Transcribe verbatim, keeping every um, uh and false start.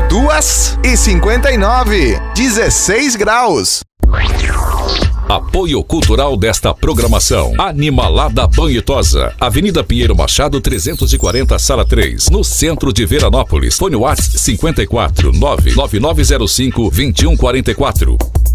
duas e cinquenta e nove, dezesseis graus. Apoio cultural desta programação: Animalada Banhitosa, Avenida Pinheiro Machado trezentos e quarenta, Sala três, no centro de Veranópolis. Fone WhatsApp cinquenta e quatro, nove nove nove zero cinco, dois um quatro quatro.